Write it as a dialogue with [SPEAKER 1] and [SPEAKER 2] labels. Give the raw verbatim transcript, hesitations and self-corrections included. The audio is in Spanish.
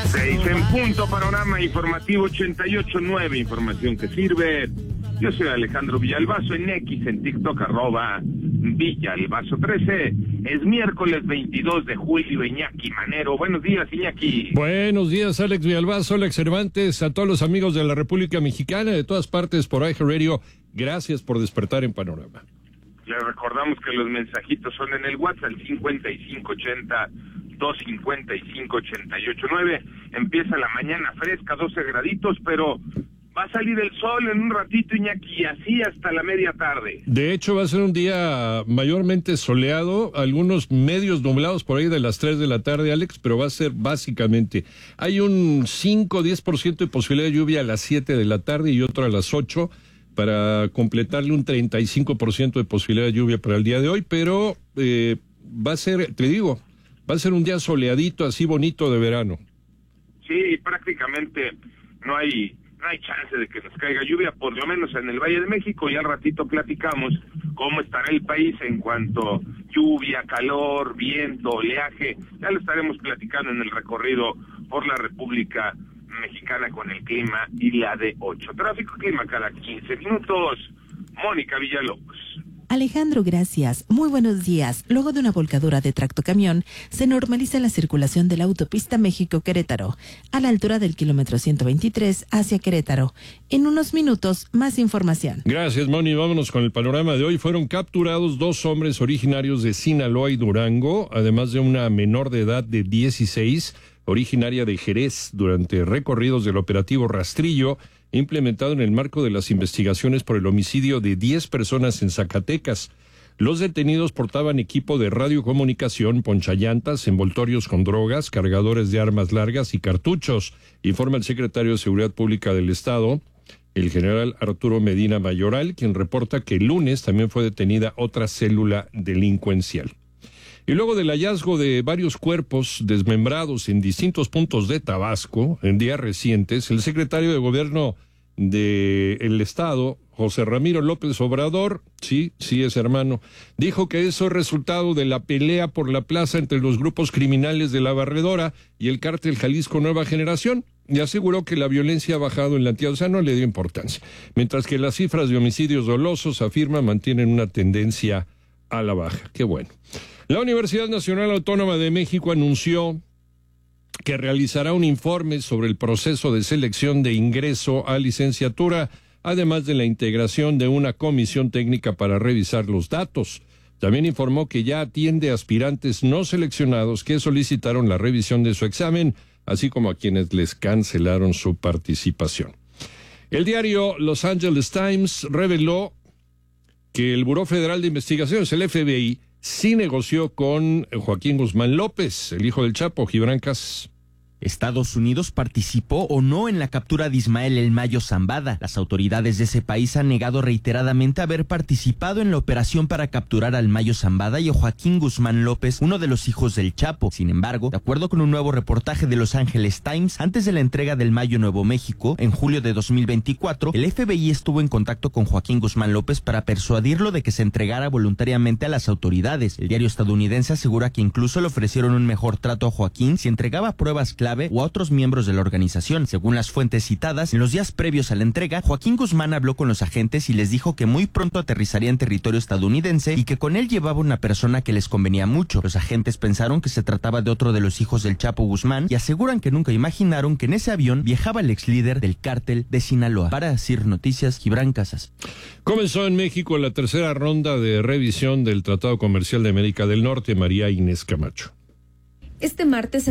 [SPEAKER 1] Seis en punto, panorama informativo ochenta y ocho punto nueve, información que sirve. Yo soy Alejandro Villalbazo, en X, en TikTok, arroba Villalbazo trece. Es miércoles veintidós de julio, Iñaki Manero. Buenos días, Iñaki.
[SPEAKER 2] Buenos días, Alex Villalbazo, Alex Cervantes, a todos los amigos de la República Mexicana, de todas partes por iHeartRadio. Gracias por despertar en Panorama.
[SPEAKER 1] Les recordamos que los mensajitos son en el WhatsApp, cincuenta y cinco ochenta, doscientos cincuenta y cinco, ochenta y ocho nueve. Empieza la mañana fresca, doce graditos, pero va a salir el sol en un ratito, Iñaki, y así hasta la media tarde.
[SPEAKER 2] De hecho, va a ser un día mayormente soleado, algunos medios nublados por ahí de las tres de la tarde, Alex, pero va a ser básicamente, hay un cinco a diez por ciento de posibilidad de lluvia a las siete de la tarde y otro a las ocho, para completarle un treinta y cinco por ciento de posibilidad de lluvia para el día de hoy, pero eh, va a ser, te digo, va a ser un día soleadito, así bonito de verano.
[SPEAKER 1] Sí, prácticamente no hay no hay chance de que nos caiga lluvia, por lo menos en el Valle de México, y al ratito platicamos cómo estará el país en cuanto a lluvia, calor, viento, oleaje. Ya lo estaremos platicando en el recorrido por la República Mexicana con el clima y la de ocho. Tráfico y clima cada quince minutos. Mónica Villalobos.
[SPEAKER 3] Alejandro, gracias. Muy buenos días. Luego de una volcadura de tractocamión, se normaliza la circulación de la autopista México-Querétaro, a la altura del kilómetro ciento veintitrés hacia Querétaro. En unos minutos, más información.
[SPEAKER 2] Gracias, Moni. Vámonos con el panorama de hoy. Fueron capturados dos hombres originarios de Sinaloa y Durango, además de una menor de edad de dieciséis, originaria de Jerez, durante recorridos del operativo Rastrillo, implementado en el marco de las investigaciones por el homicidio de diez personas en Zacatecas. Los detenidos portaban equipo de radiocomunicación, ponchallantas, envoltorios con drogas, cargadores de armas largas y cartuchos, informa el secretario de Seguridad Pública del Estado, el general Arturo Medina Mayoral, quien reporta que el lunes también fue detenida otra célula delincuencial. Y luego del hallazgo de varios cuerpos desmembrados en distintos puntos de Tabasco en días recientes, el secretario de Gobierno del Estado, José Ramiro López Obrador, sí, sí es hermano, dijo que eso es resultado de la pelea por la plaza entre los grupos criminales de La Barredora y el cártel Jalisco Nueva Generación, y aseguró que la violencia ha bajado en la entidad, o sea, no le dio importancia, mientras que las cifras de homicidios dolosos, afirma, mantienen una tendencia a la baja. Qué bueno. La Universidad Nacional Autónoma de México anunció que realizará un informe sobre el proceso de selección de ingreso a licenciatura, además de la integración de una comisión técnica para revisar los datos. También informó que ya atiende a aspirantes no seleccionados que solicitaron la revisión de su examen, así como a quienes les cancelaron su participación. El diario Los Angeles Times reveló que el Buró Federal de Investigaciones, el F B I, sí negoció con Joaquín Guzmán López, el hijo del Chapo, Gibran Casas.
[SPEAKER 4] Estados Unidos participó o no en la captura de Ismael El Mayo Zambada. Las autoridades de ese país han negado reiteradamente haber participado en la operación para capturar al Mayo Zambada y a Joaquín Guzmán López, uno de los hijos del Chapo. Sin embargo, de acuerdo con un nuevo reportaje de Los Angeles Times, antes de la entrega del Mayo Nuevo México, en julio de dos mil veinticuatro, el F B I estuvo en contacto con Joaquín Guzmán López para persuadirlo de que se entregara voluntariamente a las autoridades. El diario estadounidense asegura que incluso le ofrecieron un mejor trato a Joaquín si entregaba pruebas clave o a otros miembros de la organización. Según las fuentes citadas, en los días previos a la entrega, Joaquín Guzmán habló con los agentes y les dijo que muy pronto aterrizaría en territorio estadounidense y que con él llevaba una persona que les convenía mucho. Los agentes pensaron que se trataba de otro de los hijos del Chapo Guzmán y aseguran que nunca imaginaron que en ese avión viajaba el ex líder del cártel de Sinaloa. Para decir noticias, Gibran Casas.
[SPEAKER 2] Comenzó en México la tercera ronda de revisión del Tratado Comercial de América del Norte. María Inés Camacho.
[SPEAKER 5] Este martes